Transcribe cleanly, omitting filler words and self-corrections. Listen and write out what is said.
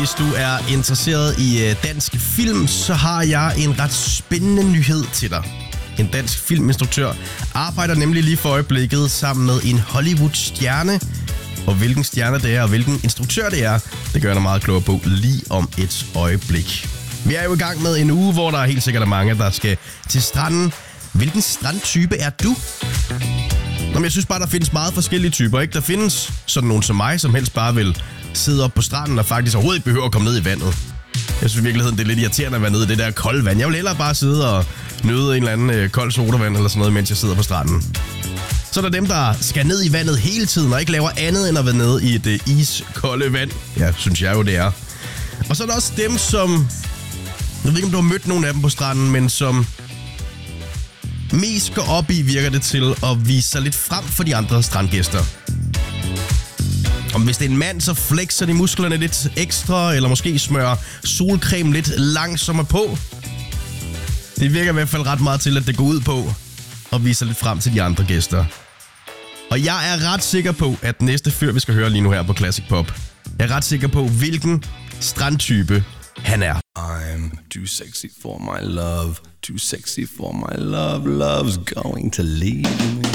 Hvis du er interesseret i dansk film, så har jeg en ret spændende nyhed til dig. En dansk filminstruktør arbejder nemlig lige for øjeblikket sammen med en Hollywood-stjerne. Og hvilken stjerne det er, og hvilken instruktør det er, det gør jeg dig meget klogere på lige om et øjeblik. Vi er jo i gang med en uge, hvor der helt sikkert er mange, der skal til stranden. Hvilken strandtype er du? Nå, jeg synes bare, der findes meget forskellige typer, ikke? Der findes sådan nogen som mig, som helst bare vil sidde op på stranden og faktisk overhovedet ikke behøver at komme ned i vandet. Jeg synes i virkeligheden, det er lidt irriterende at være nede i det der kolde vand. Jeg vil hellere bare sidde og nyde en eller anden kold sodavand eller sådan noget, mens jeg sidder på stranden. Så er der dem, der skal ned i vandet hele tiden og ikke laver andet end at være nede i det iskolde vand. Ja, synes jeg jo, det er. Og så er der også dem, som... Jeg ved ikke, om du har mødt nogen af dem på stranden, men som mest går op i, virker det til, at vise sig lidt frem for de andre strandgæster. Om hvis det er en mand, så flexer de musklerne lidt ekstra, eller måske smører solcreme lidt langsommere på. Det virker i hvert fald ret meget til, at det går ud på at vise sig lidt frem til de andre gæster. Og jeg er ret sikker på, at næste fyr, vi skal høre lige nu her på Classic Pop, jeg er ret sikker på, hvilken strandtype han er. I'm too sexy for my love, too sexy for my love, love's going to leave me.